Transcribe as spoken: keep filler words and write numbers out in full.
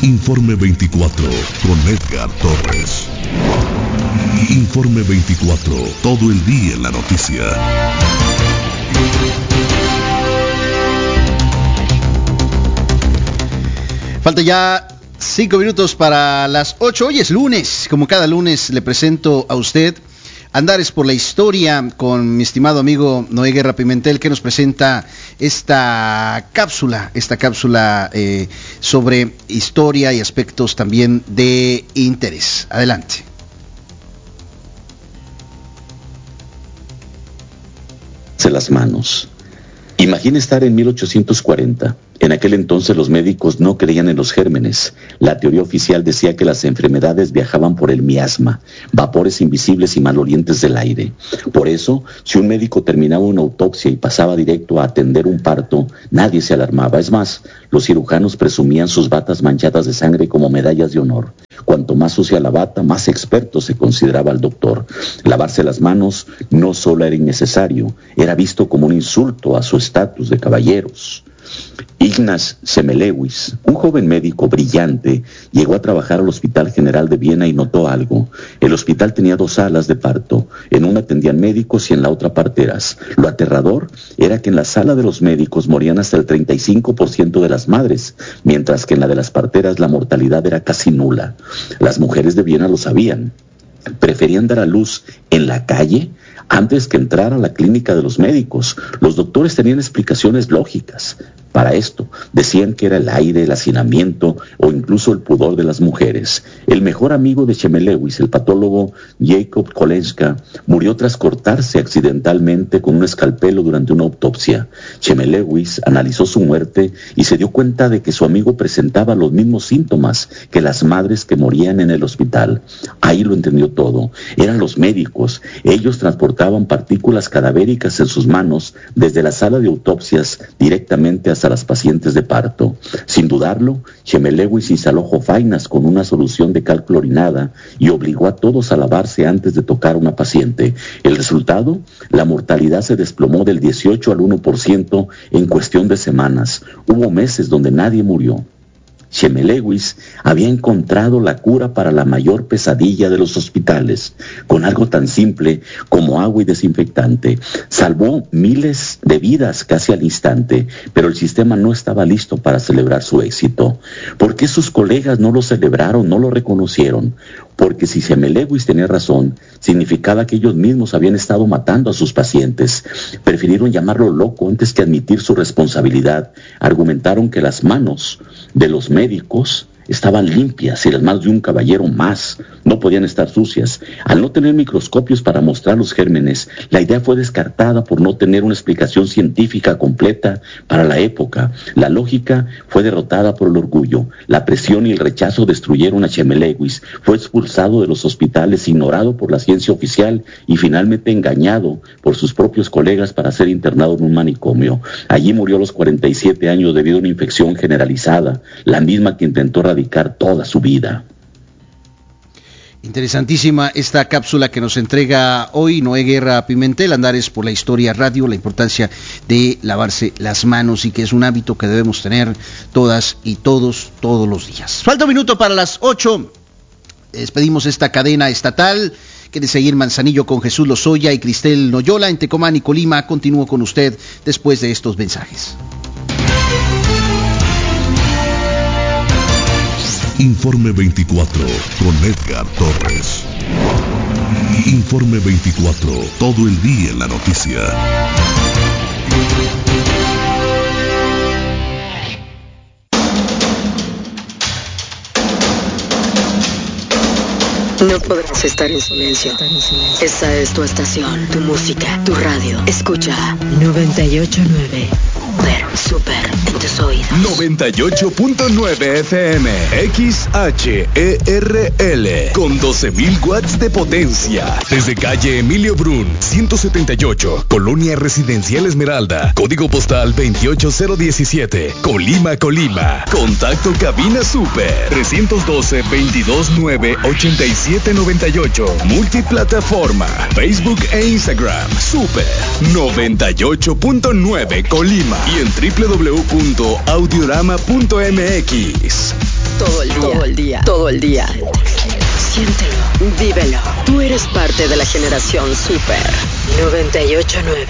Informe veinticuatro con Edgar Torres. Informe veinticuatro, todo el día en la noticia. Falta ya cinco minutos para las ocho. Hoy es lunes. Como cada lunes le presento a usted Andares por la Historia con mi estimado amigo Noé Guerra Pimentel, que nos presenta esta cápsula, esta cápsula eh, sobre historia y aspectos también de interés. Adelante. Las manos. Imagina estar en mil ochocientos cuarenta. En aquel entonces los médicos no creían en los gérmenes. La teoría oficial decía que las enfermedades viajaban por el miasma, vapores invisibles y malolientes del aire. Por eso, si un médico terminaba una autopsia y pasaba directo a atender un parto, nadie se alarmaba. Es más, los cirujanos presumían sus batas manchadas de sangre como medallas de honor. Cuanto más sucia la bata, más experto se consideraba el doctor. Lavarse las manos no solo era innecesario, era visto como un insulto a su estatus de caballeros. Ignaz Semmelweis, un joven médico brillante, llegó a trabajar al Hospital General de Viena y notó algo. El hospital tenía dos salas de parto. En una atendían médicos y en la otra parteras. Lo aterrador era que en la sala de los médicos morían hasta el treinta y cinco por ciento de las madres, mientras que en la de las parteras la mortalidad era casi nula. Las mujeres de Viena lo sabían. Preferían dar a luz en la calle antes que entrar a la clínica de los médicos. Los doctores tenían explicaciones lógicas para esto. Decían que era el aire, el hacinamiento o incluso el pudor de las mujeres. El mejor amigo de Semmelweis, el patólogo Jacob Kolenska, murió tras cortarse accidentalmente con un escalpelo durante una autopsia. Semmelweis analizó su muerte y se dio cuenta de que su amigo presentaba los mismos síntomas que las madres que morían en el hospital. Ahí lo entendió todo. Eran los médicos. Ellos transportaban partículas cadavéricas en sus manos desde la sala de autopsias directamente a a las pacientes de parto. Sin dudarlo, Semmelweis instaló jofainas con una solución de cal clorinada y obligó a todos a lavarse antes de tocar a una paciente. El resultado, la mortalidad se desplomó del dieciocho al uno por ciento en cuestión de semanas. Hubo meses donde nadie murió. Semmelweis había encontrado la cura para la mayor pesadilla de los hospitales, con algo tan simple como agua y desinfectante. Salvó miles de vidas casi al instante, pero el sistema no estaba listo para celebrar su éxito. ¿Por qué sus colegas no lo celebraron, no lo reconocieron? Porque si Semmelweis tenía razón, significaba que ellos mismos habían estado matando a sus pacientes. Prefirieron llamarlo loco antes que admitir su responsabilidad. Argumentaron que las manos de los médicos estaban limpias y las manos de un caballero más no podían estar sucias. Al no tener microscopios para mostrar los gérmenes, la idea fue descartada por no tener una explicación científica completa para la época. La lógica fue derrotada por el orgullo. La presión y el rechazo destruyeron a Semmelweis. Fue expulsado de los hospitales, ignorado por la ciencia oficial y finalmente engañado por sus propios colegas para ser internado en un manicomio. Allí murió a los cuarenta y siete años debido a una infección generalizada, la misma que intentó erradicar toda su vida. Interesantísima esta cápsula que nos entrega hoy Noé Guerra Pimentel, Andares por la Historia Radio, la importancia de lavarse las manos y que es un hábito que debemos tener todas y todos, todos los días. Falta un minuto para las ocho. Despedimos esta cadena estatal. Quiere seguir Manzanillo con Jesús Lozoya y Cristel Noyola en Tecomán y Colima. Continúo con usted después de estos mensajes. Informe veinticuatro con Edgar Torres. Informe veinticuatro, todo el día en la noticia. No podrás estar en silencio. Esta es tu estación, tu música, tu radio. Escucha noventa y ocho punto nueve. Pero súper en tus oídos. noventa y ocho punto nueve F M. X H E R L. Con doce mil watts de potencia. Desde calle Emilio Brun, ciento setenta y ocho. Colonia Residencial Esmeralda. Código postal veintiocho cero diecisiete. Colima, Colima. Contacto cabina super. trescientos doce, veintidós nueve, ochenta y siete noventa y ocho. Multiplataforma. Facebook e Instagram. Super noventa y ocho punto nueve Colima. Y en doble u doble u doble u punto audiorama punto m x. Todo el Todo el día. Todo el día. Siéntelo. Vívelo. Tú eres parte de la generación Super noventa y ocho nueve.